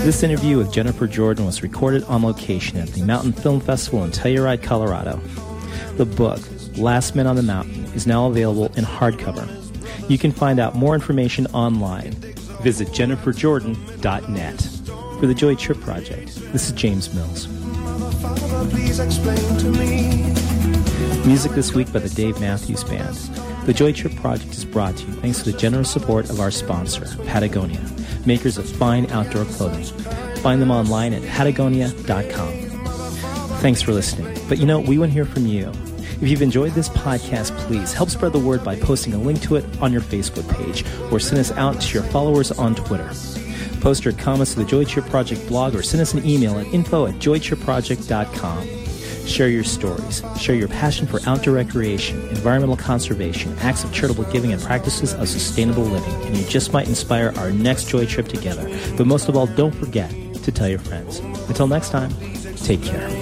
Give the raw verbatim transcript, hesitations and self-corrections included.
This interview with Jennifer Jordan was recorded on location at the Mountain Film Festival in Telluride, Colorado. The book, Last Men on the Mountain, is now available in hardcover. You can find out more information online. Visit jennifer jordan dot net. For the Joy Trip Project, this is James Mills. Music this week by the Dave Matthews Band. The Joy Trip Project is brought to you thanks to the generous support of our sponsor, Patagonia, makers of fine outdoor clothing. Find them online at patagonia dot com. Thanks for listening. But you know, we want to hear from you. If you've enjoyed this podcast, please help spread the word by posting a link to it on your Facebook page or send us out to your followers on Twitter. Post your comments to the Joy Trip Project blog or send us an email at info at joy trip project dot com. Share your stories. Share your passion for outdoor recreation, environmental conservation, acts of charitable giving, and practices of sustainable living. And you just might inspire our next Joy Trip together. But most of all, don't forget to tell your friends. Until next time, take care.